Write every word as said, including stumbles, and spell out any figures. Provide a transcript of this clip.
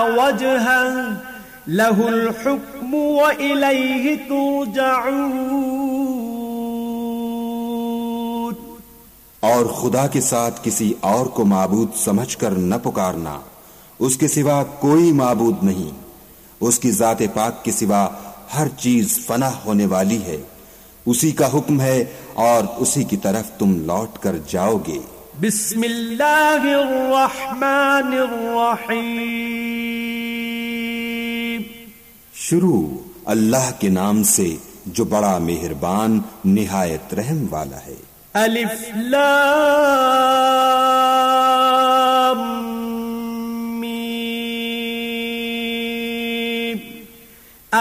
वजह लहुल हुक्म व इलैहि तुरजऊन। और खुदा के साथ किसी और को माबूद समझकर न पुकारना, उसके सिवा कोई माबूद नहीं। उसकी जाते पाक के सिवा हर चीज फना होने वाली है। उसी का हुक्म है और उसी की तरफ तुम लौट कर जाओगे। बिस्मिल्लाहिर्रहमानिर्रहीम। शुरू अल्लाह के नाम से जो बड़ा मेहरबान निहायत रहम वाला है। अलिफ लाम